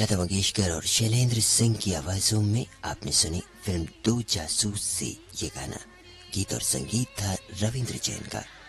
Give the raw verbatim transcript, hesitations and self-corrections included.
लता मंगेशकर और शैलेंद्र सिंह की आवाजों में आपने सुनी फिल्म दो जासूस से ये गाना। गीत और संगीत था रविंद्र जैन का।